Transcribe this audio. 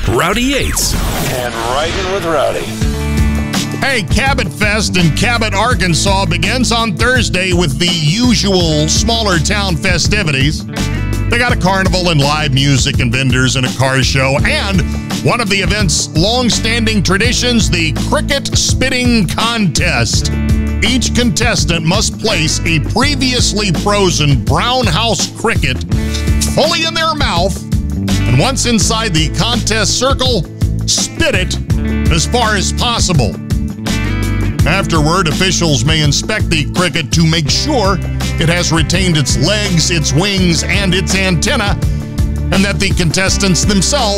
Rowdy Yates. And Riding with Rowdy. Hey, Cabot Fest in Cabot, Arkansas begins on Thursday with the usual smaller town festivities. They got a carnival and live music and vendors and a car show. And one of the event's long-standing traditions, the cricket spitting contest. Each contestant must place a previously frozen brown house cricket fully in their mouth, and once inside the contest circle, spit it as far as possible. Afterward, officials may inspect the cricket to make sure it has retained its legs, its wings, and its antenna, and that the contestants themselves